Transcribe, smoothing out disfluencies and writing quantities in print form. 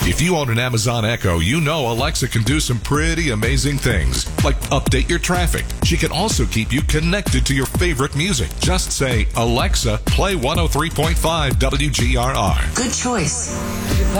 If you own an Amazon Echo, you know Alexa can do some pretty amazing things, like update your traffic. She can also keep you connected to your favorite music. Just say, Alexa, play 103.5 WGRR. Good choice.